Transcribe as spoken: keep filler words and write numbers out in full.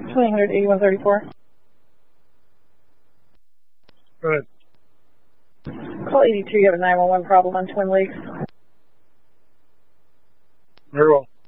twenty hundred eighty-one thirty-four. Go ahead. Call eighty-two, you have a nine one one problem on Twin Lakes. Very well.